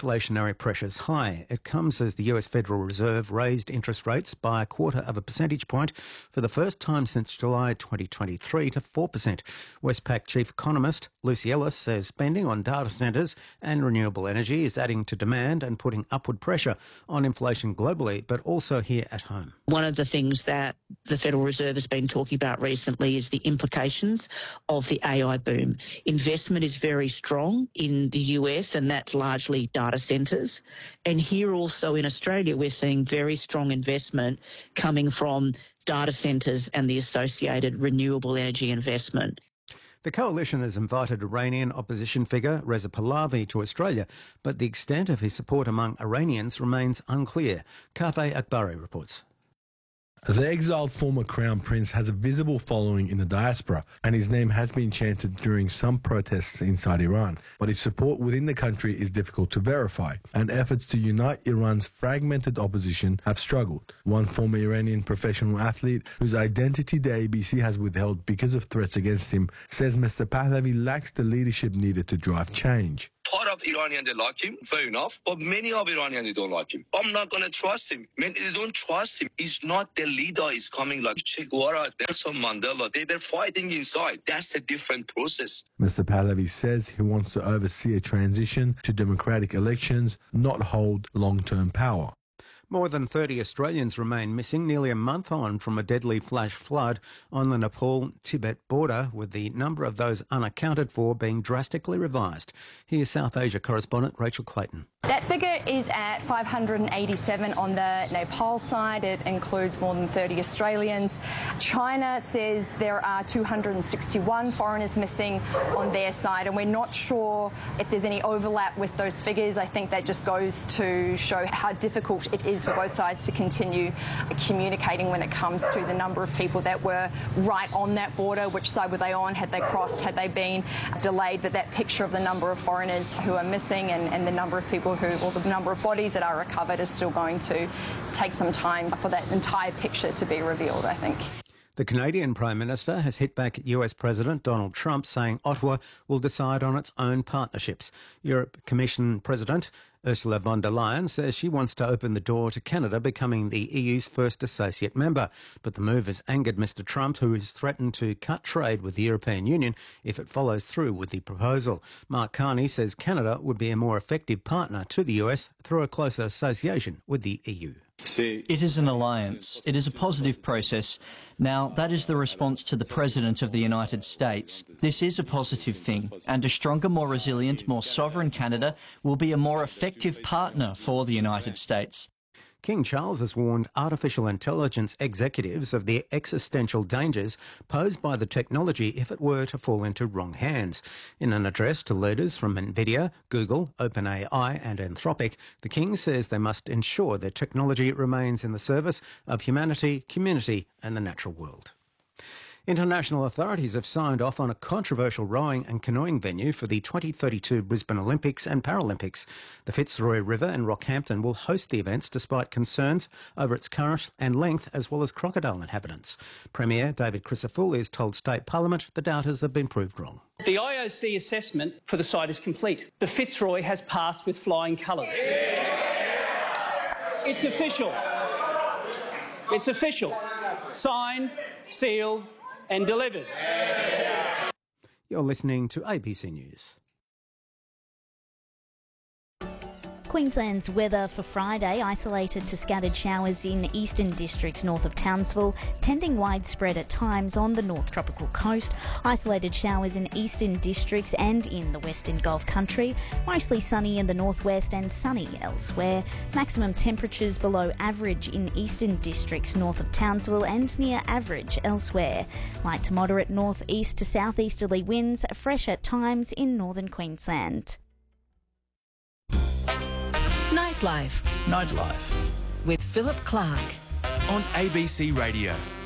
inflationary pressures high. It comes as the US Federal Reserve raised interest rates by 0.25 percentage point for the first time since July 2023 to 4%. Westpac chief economist Lucy Ellis says spending on data centres and renewable energy is adding to demand and putting upward pressure on inflation globally, but also here at home. One of the things that the Federal Reserve has been talking about recently is the implications of the AI boom. Investment is very strong in the US, and that's largely data centres. And here also in Australia, we're seeing very strong investment coming from data centres and the associated renewable energy investment. The coalition has invited Iranian opposition figure Reza Pahlavi to Australia, but the extent of his support among Iranians remains unclear. Kafeh Akbari reports. The exiled former Crown Prince has a visible following in the diaspora, and his name has been chanted during some protests inside Iran. But his support within the country is difficult to verify, and efforts to unite Iran's fragmented opposition have struggled. One former Iranian professional athlete, whose identity the ABC has withheld because of threats against him, says Mr. Pahlavi lacks the leadership needed to drive change. Part of Iranians, they like him, fair enough, but many of Iranians, they don't like him. I'm not going to trust him. They don't trust him. He's not the leader. He's coming like Che Guevara, Nelson Mandela. They're fighting inside. That's a different process. Mr. Pahlavi says he wants to oversee a transition to democratic elections, not hold long-term power. More than 30 Australians remain missing nearly a month on from a deadly flash flood on the Nepal-Tibet border, with the number of those unaccounted for being drastically revised. Here's South Asia correspondent Rachel Clayton. That figure is at 587 on the Nepal side. It includes more than 30 Australians. China says there are 261 foreigners missing on their side, and we're not sure if there's any overlap with those figures. I think that just goes to show how difficult it is for both sides to continue communicating when it comes to the number of people that were right on that border. Which side were they on? Had they crossed? Had they been delayed? But that picture of the number of foreigners who are missing and the number of people or the number of bodies that are recovered is still going to take some time for that entire picture to be revealed, I think. The Canadian Prime Minister has hit back at US President Donald Trump, saying Ottawa will decide on its own partnerships. Europe Commission President Ursula von der Leyen says she wants to open the door to Canada becoming the EU's first associate member. But the move has angered Mr. Trump, who has threatened to cut trade with the European Union if it follows through with the proposal. Mark Carney says Canada would be a more effective partner to the US through a closer association with the EU. It is an alliance. It is a positive process. Now, that is the response to the President of the United States. This is a positive thing, and a stronger, more resilient, more sovereign Canada will be a more effective partner for the United States. King Charles has warned artificial intelligence executives of the existential dangers posed by the technology if it were to fall into wrong hands. In an address to leaders from NVIDIA, Google, OpenAI and Anthropic, the King says they must ensure their technology remains in the service of humanity, community and the natural world. International authorities have signed off on a controversial rowing and canoeing venue for the 2032 Brisbane Olympics and Paralympics. The Fitzroy River in Rockhampton will host the events despite concerns over its current and length as well as crocodile inhabitants. Premier David Crisafulli told State Parliament the doubters have been proved wrong. The IOC assessment for the site is complete. The Fitzroy has passed with flying colours. It's official. It's official. Signed, sealed and delivered. You're listening to ABC News. Queensland's weather for Friday, isolated to scattered showers in eastern districts north of Townsville, tending widespread at times on the North Tropical Coast, isolated showers in eastern districts and in the Western Gulf Country, mostly sunny in the northwest and sunny elsewhere, maximum temperatures below average in eastern districts north of Townsville and near average elsewhere, light to moderate northeast to southeasterly winds, fresh at times in northern Queensland. Nightlife with Philip Clark on ABC Radio.